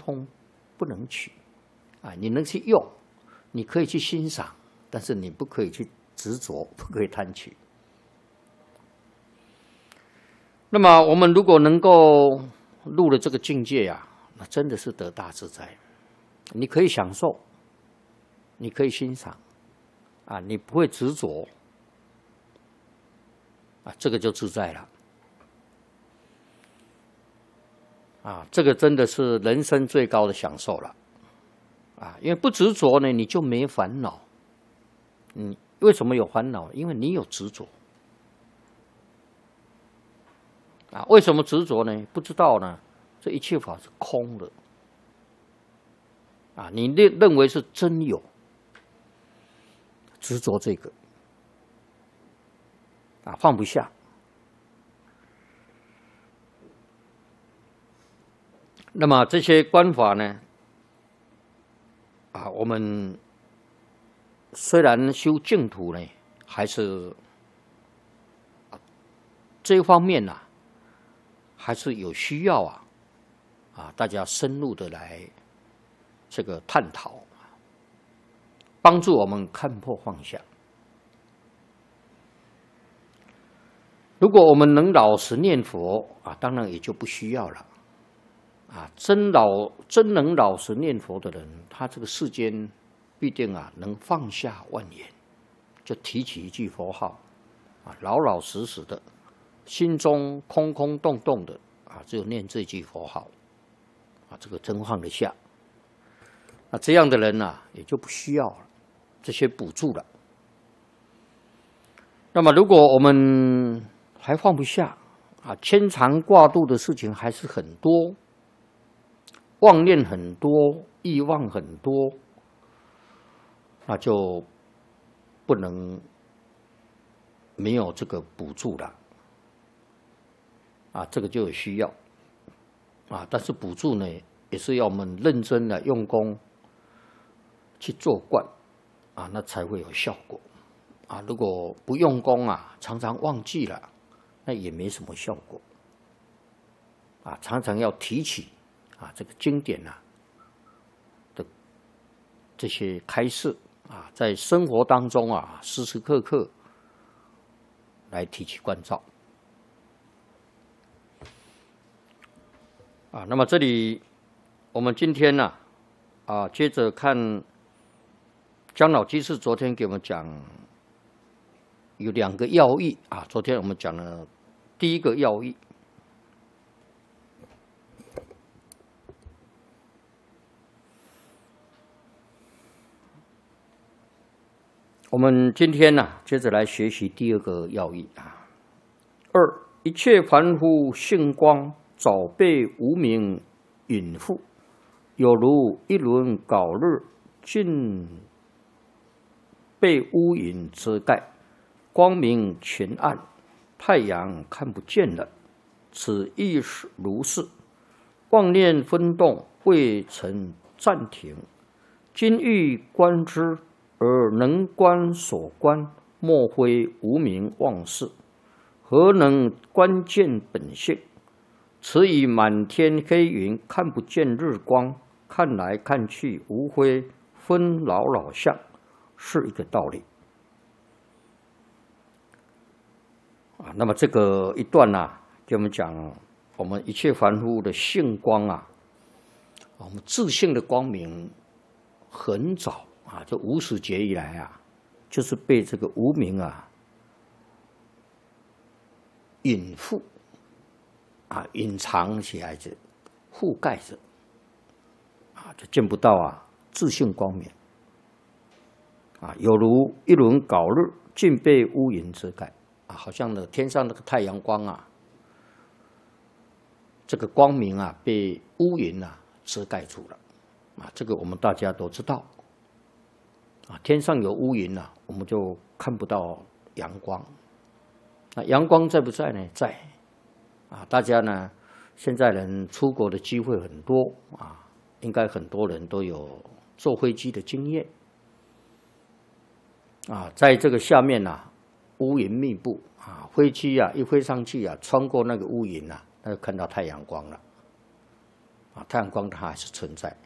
通不能取啊，你能去用，你可以去欣赏，但是你不可以去执着，不可以贪取。那么我们如果能够入了这个境界啊，那真的是得大自在。你可以享受，你可以欣赏，啊，你不会执着，啊，这个就自在了。啊，这个真的是人生最高的享受了，啊，因为不执着呢，你就没烦恼。你为什么有烦恼？因为你有执着。啊，为什么执着呢？不知道呢。这一切法是空的。啊，你认为是真有，执着这个，啊，放不下。那么这些观法呢，啊，我们虽然修净土呢，还是这一方面呢，还是有需要啊，大家深入的来这个探讨，帮助我们看破放下。如果我们能老实念佛啊，当然也就不需要了。啊，真能老实念佛的人，他这个世间必定啊能放下万言，就提起一句佛号，啊，老老实实的，心中空空洞洞的啊，只有念这句佛号，啊，这个真放得下。那这样的人啊，也就不需要这些补助了。那么，如果我们还放不下啊，牵肠挂肚的事情还是很多。妄念很多，欲望很多，那就不能没有这个补助了，啊，这个就有需要，啊，但是补助呢，也是要我们认真的用功去做惯，啊，那才会有效果，啊，如果不用功啊，常常忘记了，那也没什么效果，啊，常常要提起。啊，这个经典啊的这些开示啊，在生活当中啊，时时刻刻来提起关照。啊，那么这里我们今天呢，啊，接着看姜老居士昨天给我们讲有2个要义啊，昨天我们讲了第一个要义。我们今天呢，接着来学习第2个要义啊。2，一切凡夫性光早被无明隐覆，有如一轮皋日尽被乌云遮盖，光明全暗，太阳看不见了。此亦如是，妄念分动未曾暂停，今欲观之。而能观所观，莫非无明妄事，何能观见本性？此以满天黑云看不见日光，看来看去无非分老老相，是一个道理。啊，那么这个一段啊，给我们讲，我们一切凡夫的性光啊，我们自性的光明很早。啊，这无始劫以来啊，就是被这个无明啊隐覆啊，隐藏起来着，覆盖着啊，就见不到啊自性光明啊，有如一轮皋日尽被乌云遮盖啊，好像呢天上那个太阳光啊，这个光明啊被乌云啊遮盖住了啊，这个我们大家都知道。啊，天上有乌云啊，我们就看不到阳光。那阳光在不在呢？在。啊，大家呢，现在人出国的机会很多啊，应该很多人都有坐飞机的经验。啊，在这个下面啊，乌云密布啊，飞机啊一飞上去啊，穿过那个乌云啊，那就看到太阳光了。 太阳光它还是存在。